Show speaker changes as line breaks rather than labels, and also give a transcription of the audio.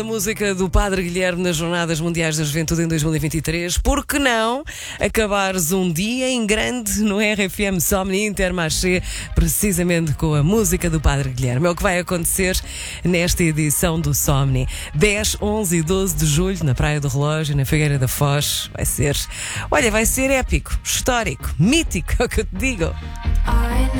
A música do Padre Guilherme nas Jornadas Mundiais da Juventude em 2023. Por que não acabares um dia em grande no RFM Somni Intermarché, precisamente com a música do Padre Guilherme? É o que vai acontecer nesta edição do Somni. 10, 11 e 12 de julho, na Praia do Relógio, na Figueira da Foz. Vai ser épico, histórico, mítico, é o que eu te digo.